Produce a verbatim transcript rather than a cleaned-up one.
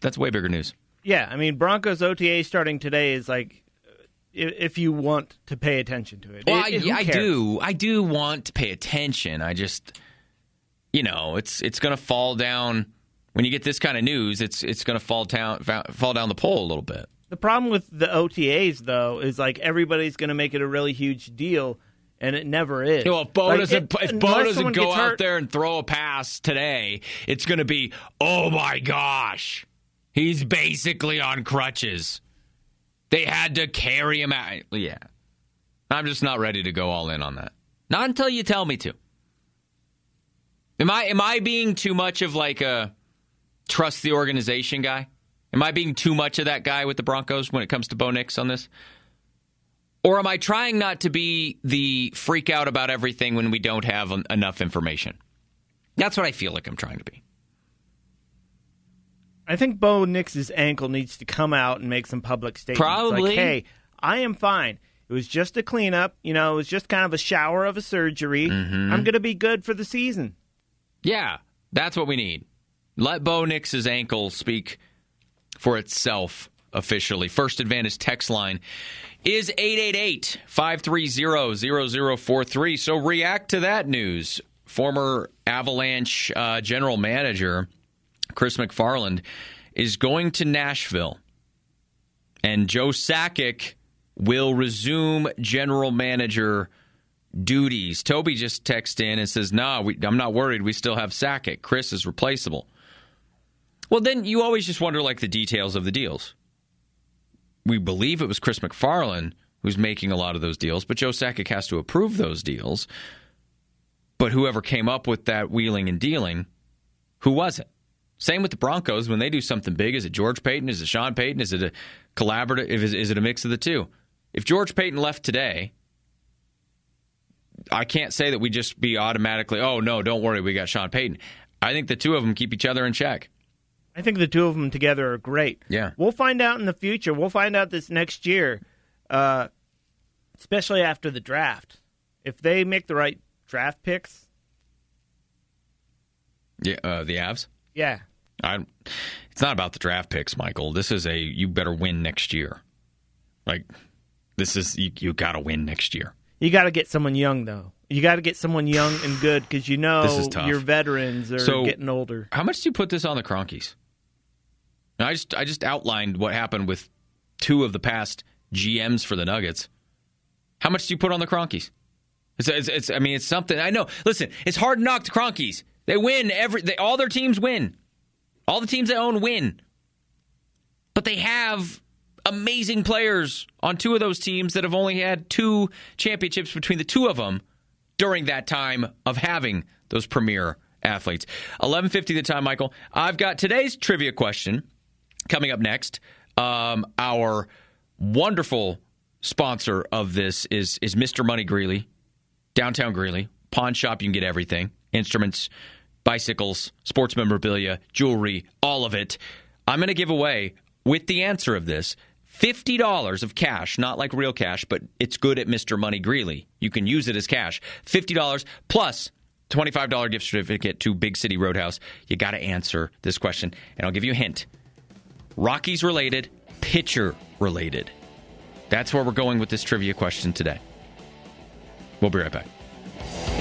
that's way bigger news. Yeah, I mean, Broncos O T A starting today is like, if you want to pay attention to it. Well, it, I, I do. I do want to pay attention. I just, you know, it's it's going to fall down. When you get this kind of news, it's it's going to fall down fall down the pole a little bit. The problem with the O T As, though, is like everybody's going to make it a really huge deal, and it never is. You know, if Bo like, doesn't, it, if Bo doesn't go out hurt, there and throw a pass today, it's going to be, oh my gosh, he's basically on crutches. They had to carry him out. Yeah, I'm just not ready to go all in on that. Not until you tell me to. Am I am I being too much of like a trust the organization guy? Am I being too much of that guy with the Broncos when it comes to Bo Nix on this? Or am I trying not to be the freak out about everything when we don't have en- enough information? That's what I feel like I'm trying to be. I think Bo Nix's ankle needs to come out and make some public statements. Probably. Like, hey, I am fine. It was just a cleanup. You know, it was just kind of a shower of a surgery. Mm-hmm. I'm going to be good for the season. Yeah, that's what we need. Let Bo Nix's ankle speak for itself officially. First Advantage text line is eight eight eight, five three zero, zero zero four three. So react to that news. Former Avalanche uh, general manager Chris McFarland is going to Nashville, and Joe Sakic will resume general manager duties. Toby just texted in and says, nah, we, I'm not worried. We still have Sakic. Chris is replaceable. Well, then you always just wonder, like, the details of the deals. We believe it was Chris McFarland who's making a lot of those deals, but Joe Sakic has to approve those deals. But whoever came up with that wheeling and dealing, who was it? Same with the Broncos. When they do something big, is it George Paton? Is it Sean Payton? Is it a collaborative? Is, is it a mix of the two? If George Paton left today, I can't say that we just be automatically, oh, no, don't worry, we got Sean Payton. I think the two of them keep each other in check. I think the two of them together are great. Yeah. We'll find out in the future. We'll find out this next year, uh, especially after the draft. If they make the right draft picks. Yeah, uh, the Avs? Yeah. I, it's not about the draft picks, Michael. This is a you better win next year. Like, this is, you, you got to win next year. You got to get someone young, though. You got to get someone young and good because you know your veterans are so, getting older. How much do you put this on the Cronkies? I just I just outlined what happened with two of the past G Ms for the Nuggets. How much do you put on the Cronkies? It's, it's, it's I mean, it's something. I know. Listen, it's hard to knock the Cronkies. They win every. They, all their teams win. All the teams they own win. But they have amazing players on two of those teams that have only had two championships between the two of them during that time of having those premier athletes. eleven fifty the time, Michael. I've got today's trivia question coming up next. Um, our wonderful sponsor of this is, is Mister Money Greeley, downtown Greeley. Pawn shop, you can get everything. Instruments, bicycles, sports memorabilia, jewelry, all of it. I'm going to give away, with the answer of this, fifty dollars of cash, not like real cash, but it's good at Mister Money Greeley. You can use it as cash. fifty dollars plus twenty-five dollars gift certificate to Big City Roadhouse. You got to answer this question, and I'll give you a hint. Rockies related, pitcher related. That's where we're going with this trivia question today. We'll be right back.